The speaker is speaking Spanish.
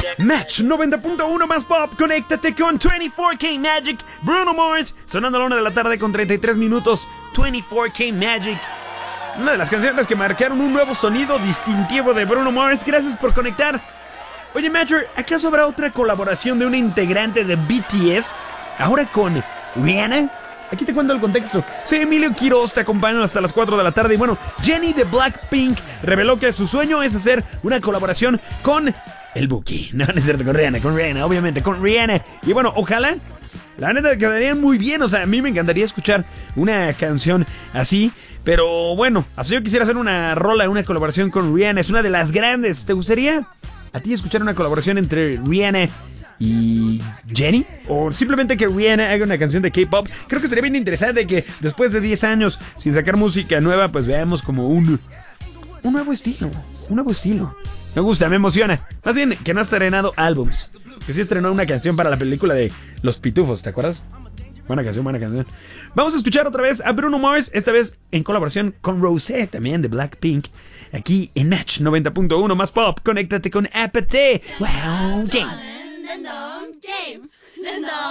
Match 90.1 más pop, conéctate con 24K Magic, Bruno Mars, sonando a la 1 de la tarde con 33 minutos, 24K Magic. Una de las canciones que marcaron un nuevo sonido distintivo de Bruno Mars. Gracias por conectar. Oye, Matcher, ¿acaso habrá otra colaboración de una integrante de BTS? Ahora con Rihanna. Aquí te cuento el contexto. Soy Emilio Quiroz, te acompaño hasta las 4 de la tarde. Y bueno, Jennie de Blackpink reveló que su sueño es hacer una colaboración con el Buki. No, no es cierto, con Rihanna, obviamente, con Rihanna. Y bueno, ojalá, la neta, quedarían muy bien. O sea, a mí me encantaría escuchar una canción así. Pero bueno, así yo quisiera hacer una colaboración con Rihanna. Es una de las grandes. ¿Te gustaría a ti escuchar una colaboración entre Rihanna y Jennie? O simplemente que Rihanna haga una canción de K-pop. Creo que sería bien interesante que después de 10 años sin sacar música nueva, pues veamos como un nuevo estilo. Un nuevo estilo. Me gusta, me emociona. Más bien que no ha estrenado álbums. Que sí estrenó una canción para la película de Los Pitufos, ¿te acuerdas? Buena canción, buena canción. Vamos a escuchar otra vez a Bruno Mars, esta vez en colaboración con Rosé, también de Blackpink, aquí en Match 90.1 más pop. Conéctate con APT. Wow, game.